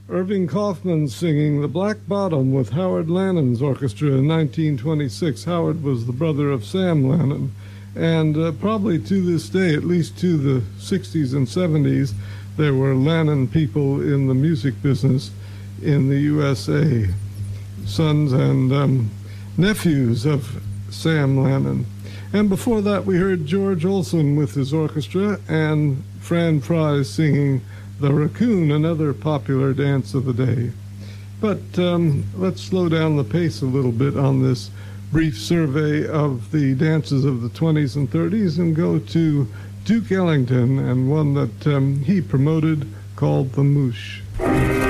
Irving Kaufman singing The Black Bottom with Howard Lannon's orchestra in 1926. Howard was the brother of Sam Lannon. And probably to this day, at least to the 60s and 70s, there were Lannon people in the music business in the USA, sons and nephews of Sam Lannon. And before that, we heard George Olson with his orchestra and Fran Fries singing The Raccoon, another popular dance of the day. But let's slow down the pace a little bit on this brief survey of the dances of the 20s and 30s and go to Duke Ellington and one that he promoted called the Moosh.